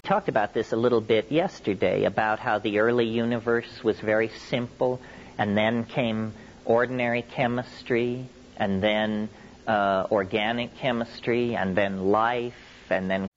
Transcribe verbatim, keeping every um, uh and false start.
talked about this a little bit yesterday, about how the early universe was very simple, and then came ordinary chemistry, and then uh, organic chemistry, and then life, and then